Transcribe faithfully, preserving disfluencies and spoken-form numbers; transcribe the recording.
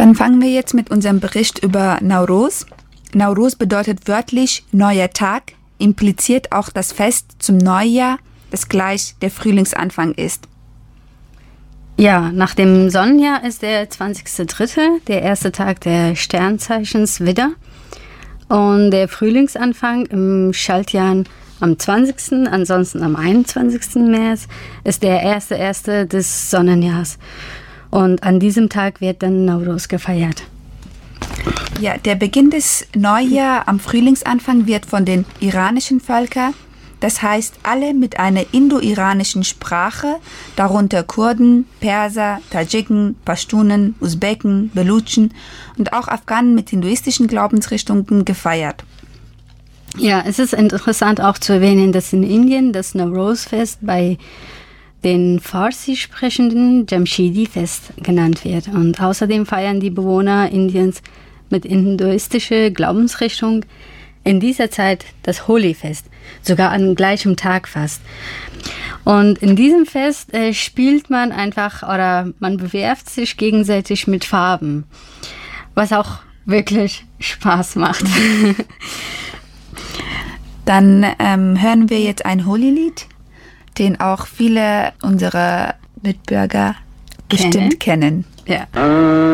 Dann fangen wir jetzt mit unserem Bericht über Nowruz. Nowruz bedeutet wörtlich neuer Tag, impliziert auch das Fest zum Neujahr, das gleich der Frühlingsanfang ist. Ja, nach dem Sonnenjahr ist der zwanzigster dritte der erste Tag der Sternzeichens Widder. Und der Frühlingsanfang im Schaltjahr am zwanzigsten, ansonsten am einundzwanzigsten März, ist der erste erste des Sonnenjahrs. Und an diesem Tag wird dann Nowruz gefeiert. Ja, der Beginn des Neujahrs am Frühlingsanfang wird von den iranischen Völkern, das heißt alle mit einer indo-iranischen Sprache, darunter Kurden, Perser, Tadschiken, Pashtunen, Usbeken, Belutschen und auch Afghanen mit hinduistischen Glaubensrichtungen gefeiert. Ja, es ist interessant auch zu erwähnen, dass in Indien das Nowruz-Fest bei den Farsi sprechenden Jamshidi-Fest genannt wird. Und außerdem feiern die Bewohner Indiens mit hinduistischer Glaubensrichtung in dieser Zeit das Holi-Fest, sogar an gleichem Tag fast. Und in diesem Fest äh, spielt man einfach oder man bewerft sich gegenseitig mit Farben, was auch wirklich Spaß macht. Dann ähm, hören wir jetzt ein Holi-Lied, den auch viele unserer Mitbürger bestimmt kennen. Ja.